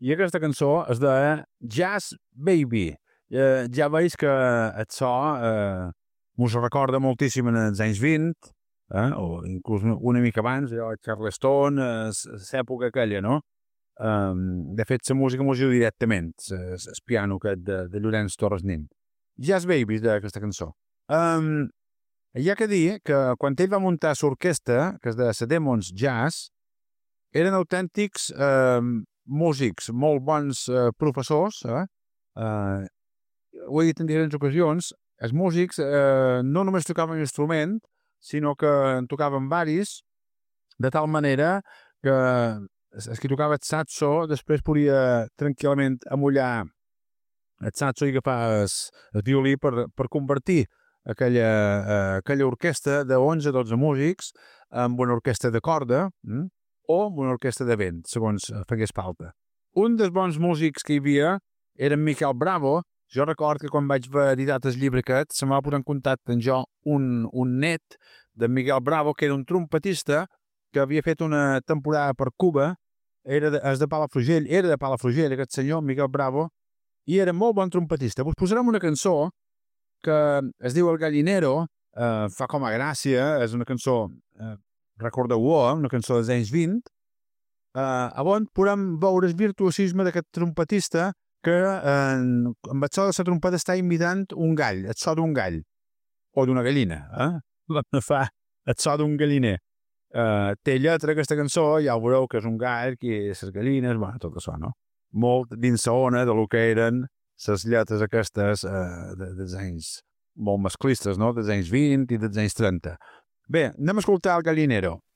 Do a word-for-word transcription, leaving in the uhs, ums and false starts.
i aquesta cançó es deia Jazz Baby. Eh, ja veus que el so eh, mos recorda moltíssim en els anys vint, eh, o inclús una mica abans, allò, Charleston, eh, l'època aquella, no? Um, de fet, la música mos diu directament, el piano aquest de, de Llorenç Torres Nin. Jazz Baby, d'aquesta cançó. Um, hi ha que dir que quan ell va muntar l'orquestra, que és de la Demons Jazz, eren autèntics eh, músics, molt bons eh, professors, eh? Eh, ho he dit en diferents ocasions, els músics eh, no només tocaven instrument, sinó que en tocaven varis, de tal manera que el que tocava el saxo després podia tranquil·lament amollar el saxo i agafar el, el violí per, per convertir aquella, eh, aquella orquestra de onze a dotze músics en una orquestra de corda hm? o una orquestra de vent, segons fegués falta. Un dels bons músics que hi havia era en Miquel Bravo. Jo record que quan vaig haver editat el llibre aquest se m'ha posat en contacte amb jo un, un net de Miquel Bravo, que era un trompetista que havia fet una temporada per Cuba, era de, és de Palafrugell, era de Palafrugell, aquest senyor, Miquel Bravo, i era molt bon trompetista. Us posarem una cançó que es diu El Gallinero, eh, fa com a gràcia, és una cançó, eh, recordeu-ho, eh, una cançó dels anys vint, eh, on podem veure el virtuosisme d'aquest trompetista que eh, amb el so de la trompeta està imitant un gall, el so d'un gall, o d'una gallina, eh? Fa el so d'un galliner. Uh, té lletra aquesta cançó, ja ho veureu que és un gall, que les gallines, bueno, tot això, no? Molt dins la ona de lo que eren les lletres aquestes uh, de, dels anys molt masclistes, no? Dels anys vint i dels anys trenta. Bé, anem a escoltar El Gallinero.